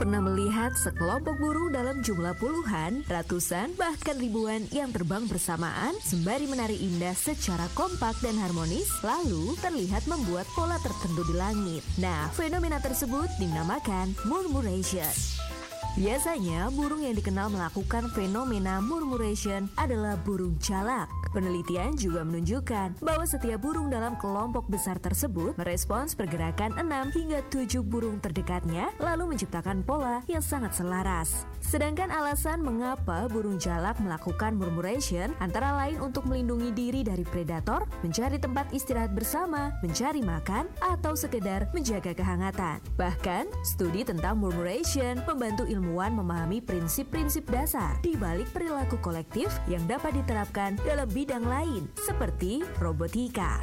pernah melihat sekelompok burung dalam jumlah puluhan, ratusan, bahkan ribuan yang terbang bersamaan sembari menari indah secara kompak dan harmonis, lalu terlihat membuat pola tertentu di langit. Nah, fenomena tersebut dinamakan murmuration. Biasanya, burung yang dikenal melakukan fenomena murmuration adalah burung jalak. Penelitian juga menunjukkan bahwa setiap burung dalam kelompok besar tersebut merespons pergerakan 6 hingga 7 burung terdekatnya, lalu menciptakan pola yang sangat selaras. Sedangkan alasan mengapa burung jalak melakukan murmuration antara lain untuk melindungi diri dari predator, mencari tempat istirahat bersama, mencari makan, atau sekedar menjaga kehangatan. Bahkan, studi tentang murmuration membantu ilmuwan memahami prinsip-prinsip dasar di balik perilaku kolektif yang dapat diterapkan dalam bidang lain seperti robotika.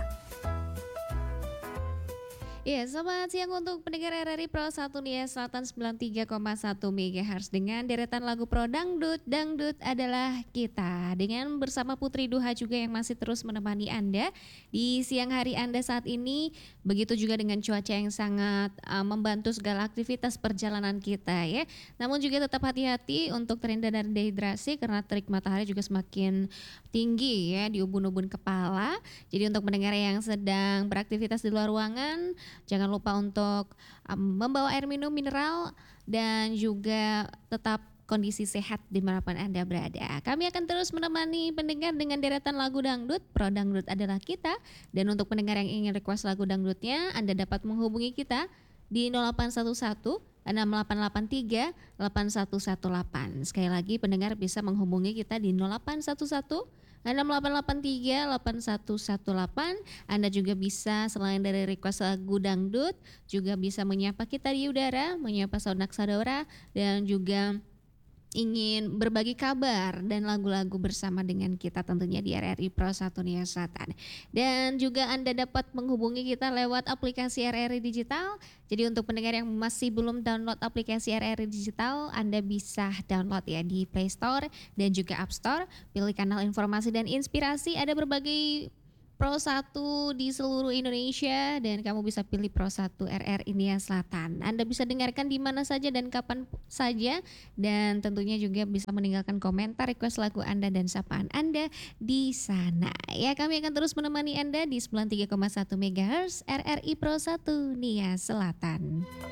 Ya, selamat siang untuk pendengar RRI Pro 1 Nia Selatan 93,1 MHz dengan deretan lagu Pro Dangdut. Dangdut adalah kita. Dengan bersama Putri Duha juga yang masih terus menemani Anda di siang hari Anda saat ini. Begitu juga dengan cuaca yang sangat membantu segala aktivitas perjalanan kita ya. Namun juga tetap hati-hati untuk terhindar dari dehidrasi karena terik matahari juga semakin tinggi ya di ubun-ubun kepala. Jadi untuk pendengar yang sedang beraktivitas di luar ruangan, jangan lupa untuk membawa air minum mineral dan juga tetap kondisi sehat dimanapun Anda berada. Kami akan terus menemani pendengar dengan deretan lagu dangdut. Pro Dangdut adalah kita. Dan untuk pendengar yang ingin request lagu dangdutnya, Anda dapat menghubungi kita di 0811 6883 8118. Sekali lagi pendengar bisa menghubungi kita di 0811 6883 8118. Anda juga bisa selain dari request lagu dangdut juga bisa menyapa kita di udara, menyapa saudara-saudara dan juga ingin berbagi kabar dan lagu-lagu bersama dengan kita tentunya di RRI Pro 1 Nia Selatan. Dan juga Anda dapat menghubungi kita lewat aplikasi RRI Digital. Jadi untuk pendengar yang masih belum download aplikasi RRI Digital, Anda bisa download ya di Play Store dan juga App Store. Pilih kanal informasi dan inspirasi, ada berbagai Pro 1 di seluruh Indonesia dan kamu bisa pilih Pro 1 RRI Nia Selatan. Anda bisa dengarkan di mana saja dan kapan saja dan tentunya juga bisa meninggalkan komentar, request lagu Anda dan sapaan Anda di sana. Ya, kami akan terus menemani Anda di 93,1 MHz RRI Pro 1 Nia Selatan.